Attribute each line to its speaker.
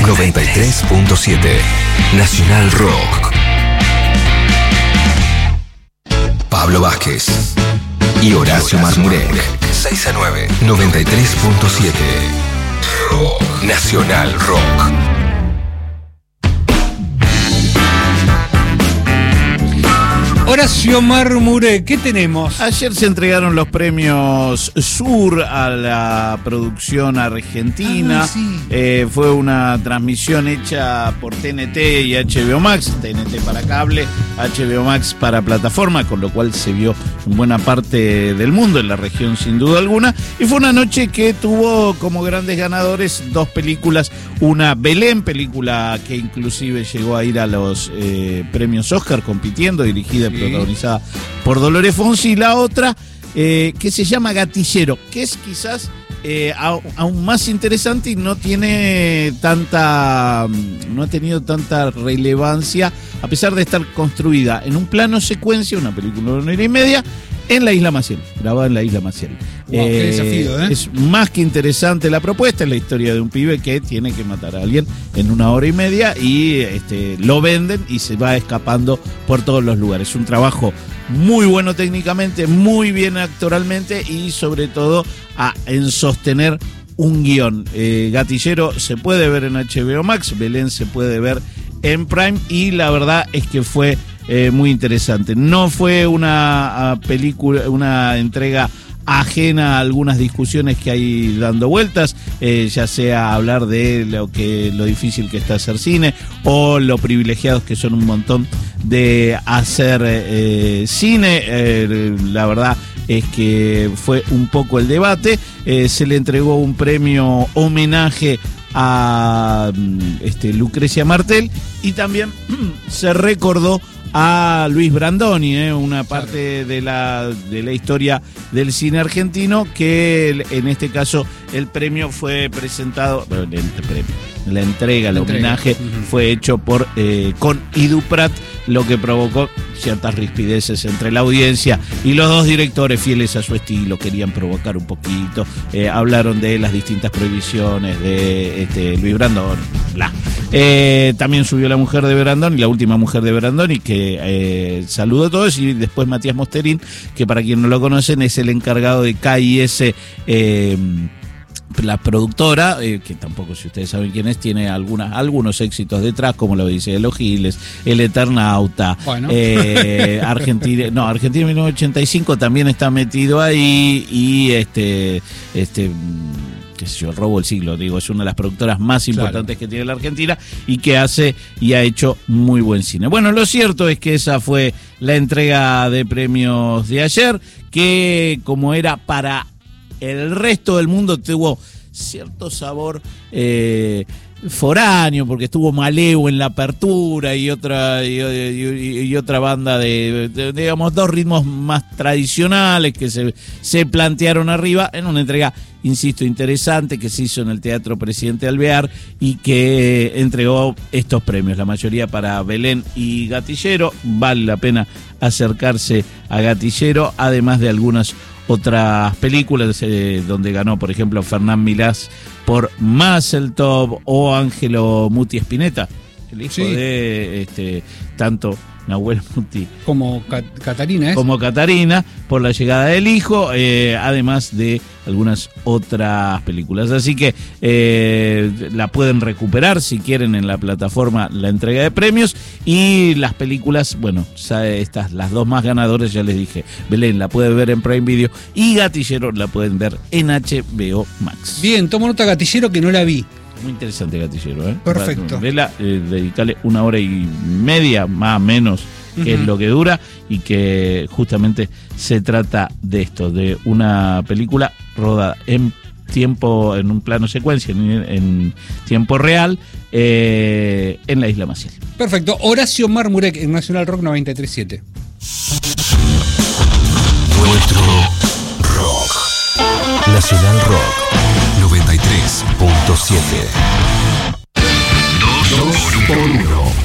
Speaker 1: 93.7 Nacional Rock. Pablo Vázquez y Horacio Marmurek. 6 a 9. 93.7 Rock. Nacional Rock.
Speaker 2: Horacio Marmurek, ¿qué tenemos?
Speaker 3: Ayer se entregaron los premios Sur a la producción argentina.
Speaker 2: Sí.
Speaker 3: Fue una transmisión hecha por TNT y HBO Max. TNT para cable, HBO Max para plataforma, con lo cual se vio en buena parte del mundo, en la región sin duda alguna. Y fue una noche que tuvo como grandes ganadores dos películas. Una, Belén, película que inclusive llegó a ir a los premios Oscar compitiendo, dirigida y protagonizada por Dolores Fonsi, y la otra que se llama Gatillero, que es quizás aún más interesante y no ha tenido tanta relevancia, a pesar de estar construida en un plano secuencia, una película de 1 hora y media, en la Isla Maciel, grabada en la Isla Maciel.
Speaker 2: Wow, qué desafío, ¿eh?
Speaker 3: Es más que interesante la propuesta, es la historia de un pibe que tiene que matar a alguien en 1 hora y media y lo venden y se va escapando por todos los lugares. Un trabajo muy bueno técnicamente, muy bien actoralmente y sobre todo en sostener un guión. Gatillero se puede ver en HBO Max, Belén se puede ver en Prime y la verdad es que fue muy interesante. No fue una película, una entrega ajena a algunas discusiones que hay dando vueltas, ya sea hablar de lo difícil que está hacer cine o lo privilegiados que son un montón de hacer cine. La verdad es que fue un poco el debate. Se le entregó un premio homenaje a Lucrecia Martel y también se recordó a Luis Brandoni, una parte de la historia del cine argentino, que en este caso el premio fue presentado, la entrega, el homenaje fue hecho con Iduprat, lo que provocó ciertas rispideces entre la audiencia y los dos directores fieles a su estilo querían provocar un poquito, hablaron de las distintas prohibiciones de Luis Brandoni, bla. También subió la mujer de Brandoni, la última mujer de Brandoni, que saludó a todos, y después Matías Mosterín, que para quien no lo conocen es el encargado de KIS, la productora, que tampoco, si ustedes saben quién es, tiene algunos éxitos detrás, como lo dice de los Giles, El Eternauta,
Speaker 2: bueno.
Speaker 3: Argentina 1985 también está metido ahí, y qué sé yo, Robo el Siglo, digo, es una de las productoras más importantes que tiene la Argentina y que hace y ha hecho muy buen cine. Bueno, lo cierto es que esa fue la entrega de premios de ayer, que como era para el resto del mundo tuvo cierto sabor foráneo, porque estuvo Maleo en la apertura y otra banda de digamos, dos ritmos más tradicionales que se plantearon arriba en una entrega, insisto, interesante, que se hizo en el Teatro Presidente Alvear y que entregó estos premios, la mayoría para Belén y Gatillero. Vale la pena acercarse a Gatillero, además de algunas otras películas donde ganó, por ejemplo, Fernán Milás por Mazeltov, o Ángelo Muti Spinetta, el hijo de tanto Nahuel Muti
Speaker 2: como Catarina,
Speaker 3: como Catarina, por La llegada del hijo, además de algunas otras películas. Así que la pueden recuperar si quieren en la plataforma, la entrega de premios. Y las películas, bueno, las dos más ganadoras, ya les dije, Belén la puede ver en Prime Video y Gatillero la pueden ver en HBO Max.
Speaker 2: Bien, tomo nota, Gatillero, que no la vi.
Speaker 3: Muy interesante Gatillero, ¿eh?
Speaker 2: Perfecto.
Speaker 3: Vela, dedicale 1 hora y media, más o menos, que es lo que dura, y que justamente se trata de esto, de una película rodada en un plano secuencia, en tiempo real, en la Isla Maciel.
Speaker 2: Perfecto. Horacio Marmurek en Nacional Rock 93.7.
Speaker 1: Nuestro rock. Nacional Rock 93.7. 2 por 1.